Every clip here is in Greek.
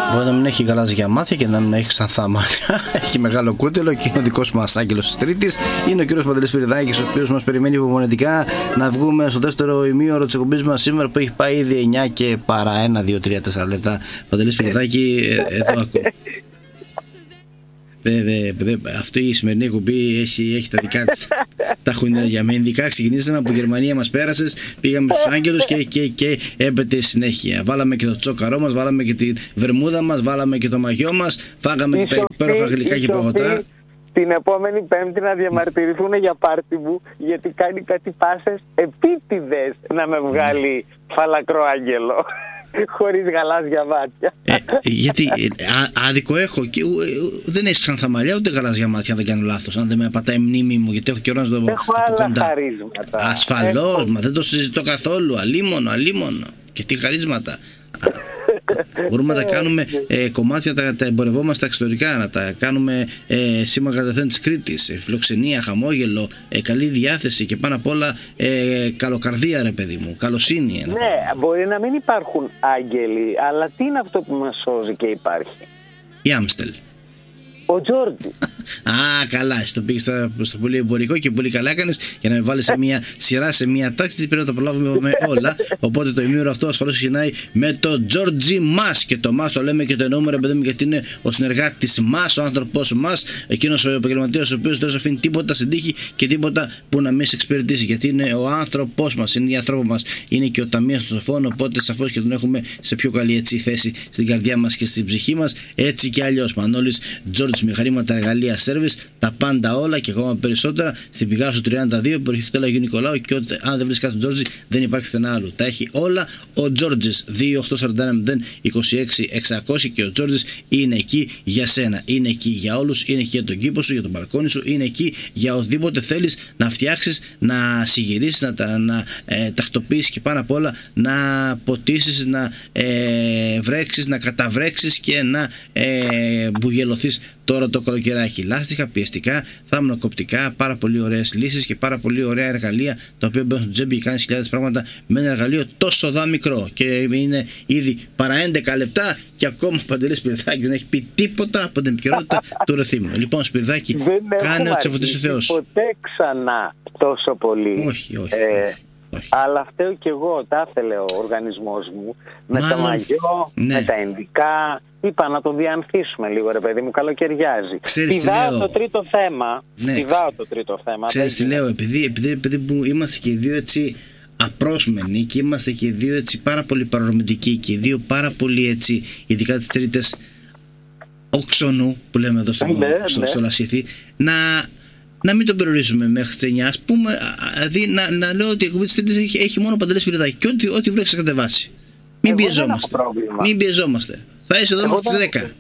Μπορεί να μην έχει γαλάζια μάτια και να μην έχει ξανθά μάτια. Έχει μεγάλο κούτελο και είναι ο δικός μας άγγελος της Τρίτης. Είναι ο κύριος Παντελής Σπυριδάκης, ο οποίος μας περιμένει υπομονετικά να βγούμε στο δεύτερο ημίωρο της εκπομπής μας σήμερα, που έχει πάει ήδη 9 και παρά 1, 2, 3, 4 λεπτά. Παντελή Σπυριδάκη, εδώ ακούω. Αυτή η σημερινή εκπομπή έχει τα δικά της τα χουνέρια. Με ειδικά ξεκινήσαμε από Γερμανία, μας πέρασες, πήγαμε στους Άγγελους και έπεται συνέχεια. Βάλαμε και το τσόκαρό μας, βάλαμε και τη βερμούδα μας, βάλαμε και το μαγιό μας, φάγαμε και τα υπέροχα γλυκά και παγωτά. Την επόμενη Πέμπτη να διαμαρτυρηθούν για πάρτι μου, γιατί κάνει κάτι πάσες επίτηδες να με βγάλει φαλακρό άγγελο. Χωρίς γαλάζια μάτια. Γιατί άδικο έχω και δεν έχεις ξανθά μαλλιά ούτε γαλάζια μάτια, αν δεν κάνω λάθος. Αν δεν με πατάει η μνήμη μου, γιατί έχω καιρό να το δω. Έχω άλλα χαρίσματα. Ασφαλώς, μα δεν το συζητώ καθόλου. Αλίμονο. Και τι χαρίσματα. Μπορούμε να τα κάνουμε κομμάτια, τα εμπορευόμαστε εξωτερικά, να τα κάνουμε σήμα καταθέν της Κρήτης, φιλοξενία, χαμόγελο, καλή διάθεση και πάνω απ' όλα καλοκαρδία, ρε παιδί μου, καλοσύνη. Ναι, μπορεί να μην υπάρχουν άγγελοι, αλλά τι είναι αυτό που μας σώζει και υπάρχει? Η Άμστελ. Ο Τζόρτζι. Α, καλά, το πήγες στο πολύ εμπορικό και πολύ καλά έκανες για να με βάλεις σε μια σειρά, σε μια τάξη. Πρέπει να τα προλάβουμε με όλα. Οπότε το ημίωρο αυτό ασφαλώς ξεκινάει με το Τζόρτζι μας. Και το μας το λέμε και το εννοούμε, ρε παιδί μου, γιατί είναι ο συνεργάτης μας, ο άνθρωπος μας, εκείνος ο επαγγελματίας ο οποίος δεν αφήνει τίποτα στην τύχη και τίποτα που να μην σε εξυπηρετήσει. Γιατί είναι ο άνθρωπος μας, είναι η ανθρώπο μας, είναι και ο ταμείας των σοφών. Οπότε σαφώς και τον έχουμε σε πιο καλή έτσι θέση στην καρδιά μας και στην ψυχή μας. Έτσι και αλλιώς. Μανώλης Τζόρτζι, με χρήματα, εργαλεία, service, τα πάντα όλα και ακόμα περισσότερα στην Πηγάσου 32, περιοχή του Αγίου Νικολάου. Και αν δεν βρεις κάτι στον Τζόρτζι, δεν υπάρχει πουθενά άλλου. Τα έχει όλα ο Τζόρτζης. 2-841-026-600 και ο Τζόρτζης είναι εκεί για σένα. Είναι εκεί για όλους. Είναι εκεί για τον κήπο σου, για τον μπαλκόνι σου. Είναι εκεί για οτιδήποτε θέλεις να φτιάξεις, να συγυρίσεις, να τακτοποιήσεις και πάνω απ' όλα να ποτίσεις, να βρέξεις, να καταβρέξεις και να μπουγελωθείς τώρα το καλοκαιράκι. Λάστιχα, πιεστικά, θάμνοκοπτικά, πάρα πολύ ωραίες λύσεις και πάρα πολύ ωραία εργαλεία τα οποία μπαίνουν στο τζέμπι και κάνεις χιλιάδες πράγματα με ένα εργαλείο τόσο δα μικρό. Και είναι ήδη παρά 11 λεπτά και ακόμα ο Παντελής Σπυριδάκης δεν έχει πει τίποτα από την επικαιρότητα του Ρεθύμου. Λοιπόν, Σπυριδάκη, κάνε ό,τι σε φωτίσει ο Θεός. Ποτέ ξανά τόσο πολύ. Όχι. Αλλά φταίω κι εγώ, τα ήθελε ο οργανισμός μου με τα μαγιό, με τα ενδικά. Είπα να το διανθίσουμε λίγο, ρε παιδί μου, καλοκαιριάζει. Πηδάω το τρίτο θέμα. Ξέρεις τι λέω, επειδή που είμαστε και οι δύο έτσι απρόσμενοι και είμαστε και οι δύο έτσι πάρα πολύ παρορμητικοί και οι δύο πάρα πολύ έτσι, ειδικά τις τρίτες οξονού που λέμε εδώ στο Λασίθι, να μην τον περιορίζουμε μέχρι τις 9, ας πούμε, δηλαδή να λέω ότι η εκπομπή της Τρίτης έχει μόνο Παντελή Σπυριδάκη και ό,τι βρέξει να κατεβάσει. Μην πιεζόμαστε. Θα είσαι εδώ μέχρι τις 10.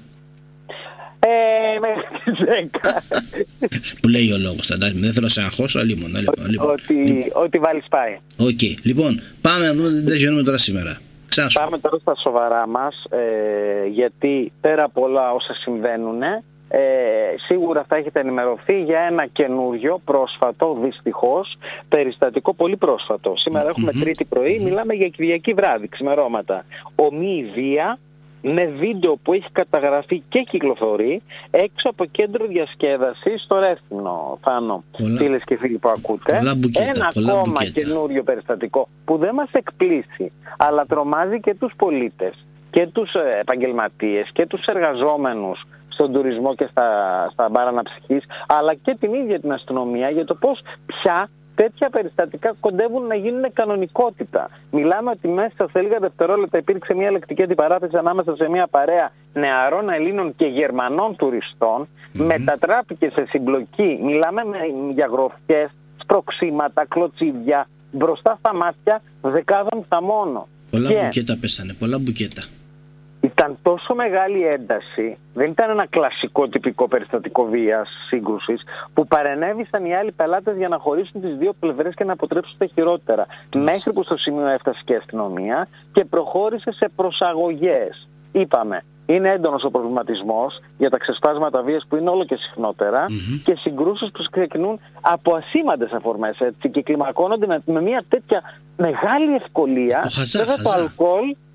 Μέχρι τις 10. Που λέει ο λόγος, δεν θέλω να σε αγχώσω, αλίμον. Ό,τι βάλεις πάει. Οκ, λοιπόν, πάμε να δούμε τι τελειώνουμε τώρα σήμερα. Πάμε τώρα στα σοβαρά μας, γιατί πέρα από όλα όσα συμβαίνουν, σίγουρα θα έχετε ενημερωθεί για ένα καινούριο, πρόσφατο, δυστυχώς, περιστατικό πολύ πρόσφατο. Σήμερα έχουμε Τρίτη πρωί, μιλάμε για Κυριακή βράδυ, ξημερώματα. Ομοίη βία, με βίντεο που έχει καταγραφεί και κυκλοφορεί έξω από κέντρο διασκέδασης στο Ρέθυμνο, Θάνο, φίλες και φίλοι που ακούτε. Ένα ακόμα καινούριο περιστατικό που δεν μας εκπλήσει, αλλά τρομάζει και τους πολίτες και τους επαγγελματίες και τους εργαζόμενους στον τουρισμό και στα μπαρ αναψυχής, αλλά και την ίδια την αστυνομία, για το πώς πια τέτοια περιστατικά κοντεύουν να γίνουν κανονικότητα. Μιλάμε ότι μέσα σε λίγα δευτερόλεπτα υπήρξε μια λεκτική αντιπαράθεση ανάμεσα σε μια παρέα νεαρών Ελλήνων και Γερμανών τουριστών, μετατράπηκε σε συμπλοκή. Μιλάμε για γροθιές, σπροξήματα, κλωτσίδια, μπροστά στα μάτια δεκάδων θαμώνων. Πολλά μπουκέτα πέσανε, πολλά μπουκέτα. Ήταν τόσο μεγάλη ένταση, δεν ήταν ένα κλασικό τυπικό περιστατικό βίας, σύγκρουσης, που παρενέβησαν οι άλλοι πελάτες για να χωρίσουν τις δύο πλευρές και να αποτρέψουν τα χειρότερα. Μέχρι που στο σημείο έφτασε και η αστυνομία και προχώρησε σε προσαγωγές. Είπαμε, είναι έντονος ο προβληματισμός για τα ξεσπάσματα βίας που είναι όλο και συχνότερα και συγκρούσεις που ξεκινούν από ασήμαντες αφορμές και κλιμακώνονται με μια τέτοια μεγάλη ευκολία. Βέβαια το αλκοόλ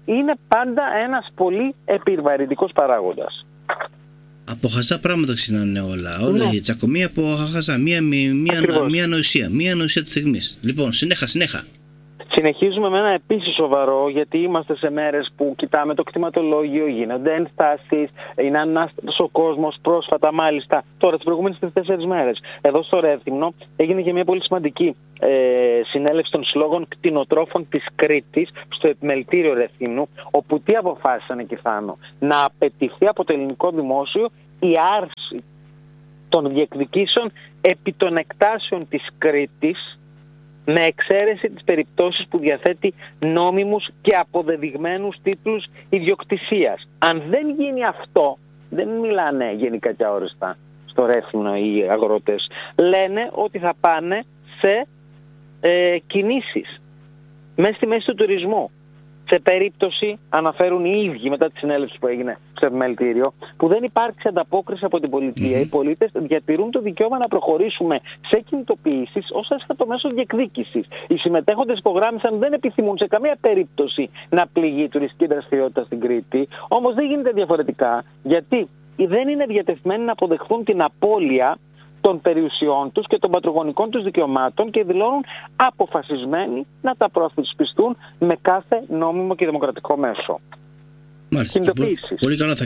είναι πάντα ένας πολύ επιβαρυντικός παράγοντας. Από χαζά πράγματα ξεκινάνε όλα. Όλα η τσακωμία από χαζά. Μία νοησία της στιγμής. Λοιπόν, συνέχα. Συνεχίζουμε με ένα επίσης σοβαρό, γιατί είμαστε σε μέρες που κοιτάμε το κτηματολόγιο, γίνονται ενστάσεις, είναι ανάστατος ο κόσμος. Πρόσφατα, μάλιστα, τώρα τις προηγούμενες 4 μέρες, εδώ στο Ρέθυμνο έγινε και μια πολύ σημαντική συνέλευση των συλλόγων κτηνοτρόφων της Κρήτης στο επιμελητήριο Ρεθύμνου, όπου τι αποφάσισαν εκεί πάνω? Να απαιτηθεί από το ελληνικό δημόσιο η άρση των διεκδικήσεων επί των εκτάσεων της Κρήτης, με εξαίρεση τις περιπτώσεις που διαθέτει νόμιμους και αποδεδειγμένους τίτλους ιδιοκτησίας. Αν δεν γίνει αυτό, δεν μιλάνε γενικά και αόριστα στο Ρέθυμνο οι αγρότες, λένε ότι θα πάνε σε κινήσεις μέσα στη μέση του τουρισμού. Σε περίπτωση, αναφέρουν οι ίδιοι μετά τη συνέλευση που έγινε στο επιμελητήριο, που δεν υπάρξει ανταπόκριση από την πολιτεία, οι πολίτες διατηρούν το δικαίωμα να προχωρήσουμε σε κινητοποιήσεις ως έσχατο μέσο διεκδίκησης. Οι συμμετέχοντες υπογράμμισαν δεν επιθυμούν σε καμία περίπτωση να πληγεί η τουριστική δραστηριότητα στην Κρήτη, όμως δεν γίνεται διαφορετικά, γιατί δεν είναι διατεθειμένοι να αποδεχθούν την απώλεια των περιουσιών τους και των πατρογονικών τους δικαιωμάτων και δηλώνουν αποφασισμένοι να τα προασπιστούν με κάθε νόμιμο και δημοκρατικό μέσο. Μάλιστα. Πολύ καλά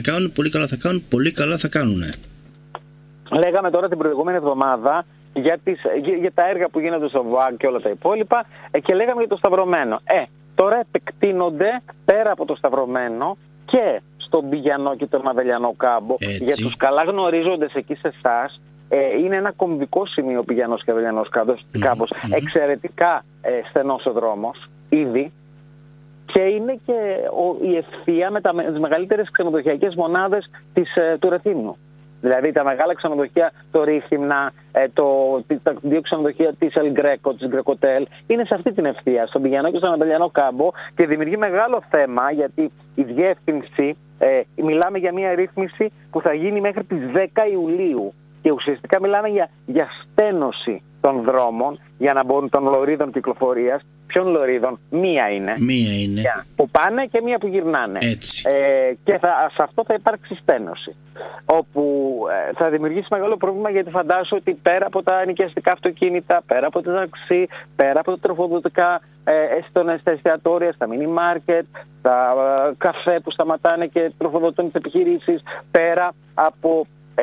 θα κάνουν. Λέγαμε τώρα την προηγούμενη εβδομάδα για τα έργα που γίνονται στο ΒΟΑΚ και όλα τα υπόλοιπα και λέγαμε για το Σταυρωμένο. Τώρα επεκτείνονται πέρα από το Σταυρωμένο και στον Πηγιανό και τον Μαδελιανό κάμπο. Έτσι. Για τους καλά γνωρίζοντες εκεί σε εσάς, είναι ένα κομβικό σημείο ο Πηγιανός και ο Μαδελιανός κάμπος. Εξαιρετικά στενός ο δρόμος ήδη, και είναι και η ευθεία με τις μεγαλύτερες ξενοδοχειακές μονάδες του Ρεθύμνου. Δηλαδή τα μεγάλα ξενοδοχεία, το Ρίθυμνα, τα 2 ξενοδοχεία της Ελγκρέκο, της Γκρεκοτέλ, είναι σε αυτή την ευθεία, στον Πηγιανό και στον Ανατολιανό κάμπο, και δημιουργεί μεγάλο θέμα, γιατί η διεύθυνση, μιλάμε για μια ρύθμιση που θα γίνει μέχρι τις 10 Ιουλίου και ουσιαστικά μιλάμε για στένωση των δρόμων για να μπορούν, των λωρίδων κυκλοφορίας. Ποιων λωρίδων? Μία είναι. Που πάνε και μία που γυρνάνε. Και σε αυτό θα υπάρξει στένωση. Όπου θα δημιουργήσει μεγάλο πρόβλημα, γιατί φαντάζομαι ότι πέρα από τα νοικιαστικά αυτοκίνητα, πέρα από τα ταξί, πέρα από τα τροφοδοτικά στα εστιατόρια, στα μίνι μάρκετ, τα καφέ που σταματάνε και τροφοδοτούν τις επιχειρήσεις, πέρα από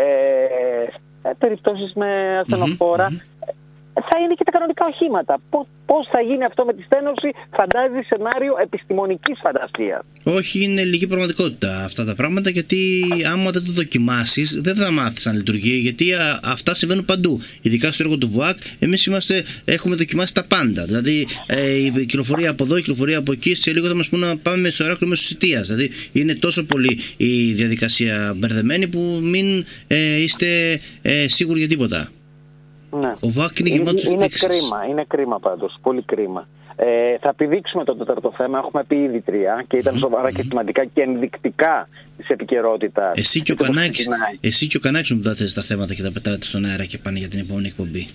περιπτώσεις με ασθενοφόρα, θα είναι και τα κανονικά οχήματα. Πώς θα γίνει αυτό με τη στένωση? Φαντάζει σενάριο επιστημονικής φαντασίας. Όχι, είναι λίγη πραγματικότητα αυτά τα πράγματα, γιατί άμα δεν το δοκιμάσεις δεν θα μάθεις αν λειτουργεί, γιατί αυτά συμβαίνουν παντού. Ειδικά στο έργο του ΒΟΑΚ, εμείς έχουμε δοκιμάσει τα πάντα. Δηλαδή η κυκλοφορία από εδώ, η κυκλοφορία από εκεί, σε λίγο θα μας πούνε να πάμε στο Ηράκλειο μέσω Σιτίας. Δηλαδή είναι τόσο πολύ η διαδικασία μπερδεμένη που μην είστε σίγουροι για τίποτα. Ναι. Ο ΒΟΑΚ είναι γεμάτος εκπλήξεις. Είναι κρίμα πάντως, πολύ κρίμα. Θα επιδείξουμε το τέταρτο θέμα, έχουμε πει ήδη 3 και ήταν σοβαρά και σημαντικά και ενδεικτικά της επικαιρότητας. Εσύ και ο Κανάκης μου πετάτε τα θέματα και τα πετάτε στον αέρα και πάνε για την επόμενη εκπομπή.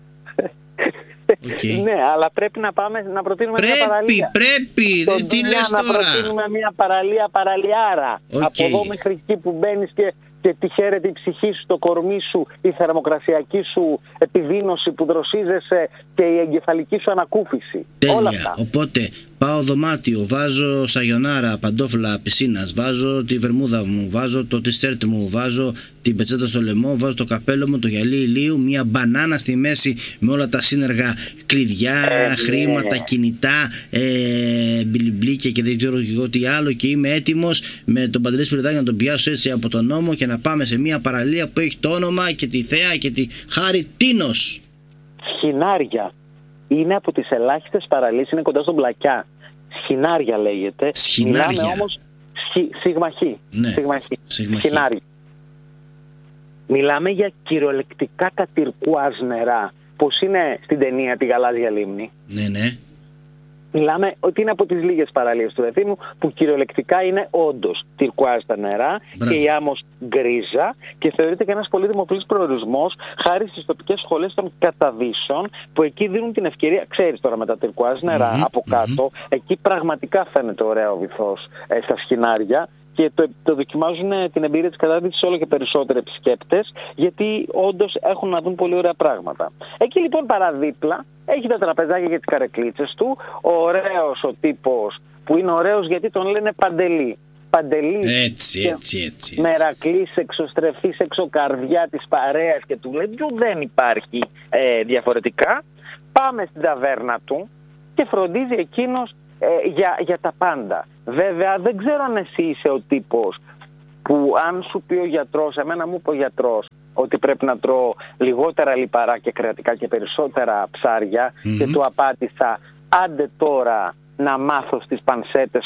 Ναι, αλλά πρέπει να προτείνουμε μια παραλία. Πρέπει, τι λες τώρα? Να προτείνουμε μια παραλιάρα. Από εδώ μέχρι εκεί που μπαίνεις και τη χαίρεται η ψυχή σου, το κορμί σου, η θερμοκρασιακή σου επιδείνωση που δροσίζεσαι και η εγκεφαλική σου ανακούφιση. Τέλεια. Όλα αυτά. Οπότε πάω δωμάτιο, βάζω σαγιονάρα, παντόφλα πισίνας, βάζω τη βερμούδα μου, βάζω το τισέρτ μου, βάζω την πετσέτα στο λαιμό, βάζω το καπέλο μου, το γυαλί ηλίου, μια μπανάνα στη μέση με όλα τα σύνεργα κλειδιά, χρήματα, κινητά, μπιλιμπλίκια και δεν ξέρω εγώ τι άλλο, και είμαι έτοιμος με τον Παντελή Σπυριδάκη να τον πιάσω έτσι από τον νόμο και να πάμε σε μια παραλία που έχει το όνομα και τη θέα και τη χάρη Τίνος. Σχοινάρια. Είναι από τις ελάχιστες παραλίες, είναι κοντά στον Πλακιά. Σχοινάρια λέγεται. Σχοινάρια. Μιλάμε όμως σιγμαχή. Ναι. Σχοινάρια. Μιλάμε για κυριολεκτικά κατυρκουάζ νερά. Πώς είναι στην ταινία τη Γαλάζια Λίμνη. Ναι. Μιλάμε ότι είναι από τις λίγες παραλίες του Ρεθύμνου που κυριολεκτικά είναι όντως τυρκουάζ τα νερά και η άμμος γκρίζα και θεωρείται και ένας πολύ δημοφιλής προορισμός χάρη στις τοπικές σχολές των Καταδύσεων που εκεί δίνουν την ευκαιρία, ξέρεις τώρα με τα τυρκουάζ νερά από κάτω, εκεί πραγματικά φαίνεται ωραία ο βυθός στα σκηνάρια. Και το δοκιμάζουν την εμπειρία της Κατάδυσης όλο και περισσότεροι επισκέπτες, γιατί όντως έχουν να δουν πολύ ωραία πράγματα. Εκεί λοιπόν παραδίπλα έχει τα τραπεζάκια για τις καρεκλίτσες του, ωραίος ο τύπος που είναι ωραίος γιατί τον λένε Παντελή. Παντελή, έτσι. Μερακλής, εξωστρεφής, εξωκαρδιά της παρέας και του λέει ποιο δεν υπάρχει διαφορετικά. Πάμε στην ταβέρνα του και φροντίζει εκείνος για τα πάντα. Βέβαια δεν ξέρω αν εσύ είσαι ο τύπος που αν σου πει ο γιατρός, εμένα μου είπε ο γιατρός ότι πρέπει να τρώω λιγότερα λιπαρά και κρεατικά και περισσότερα ψάρια και του απάντησα άντε τώρα να μάθω στις πανσέτες